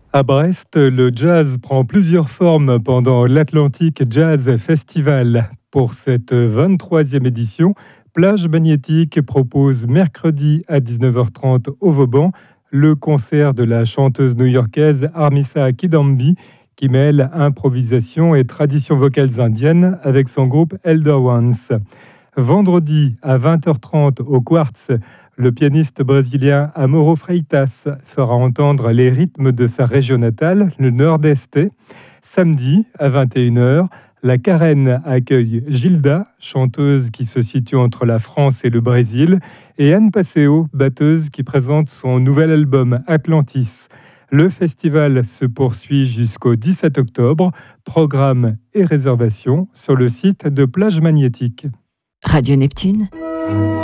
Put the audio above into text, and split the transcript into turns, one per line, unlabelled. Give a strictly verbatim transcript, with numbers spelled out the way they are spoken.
À Brest, le jazz prend plusieurs formes pendant l'Atlantic Jazz Festival. Pour cette vingt-troisième édition, Plage Magnétique propose mercredi à dix-neuf heures trente au Vauban le concert de la chanteuse new-yorkaise Armisa Kidambi qui mêle improvisation et traditions vocales indiennes avec son groupe Elder Ones. Vendredi à vingt heures trente au Quartz, le pianiste brésilien Amoro Freitas fera entendre les rythmes de sa région natale, le Nord-Est. Samedi à vingt et une heures, la Carène accueille Gilda, chanteuse qui se situe entre la France et le Brésil, et Anne Passeo, batteuse qui présente son nouvel album Atlantis. Le festival se poursuit jusqu'au dix-sept octobre. Programme et réservation sur le site de Plage Magnétique.
Radio Neptune.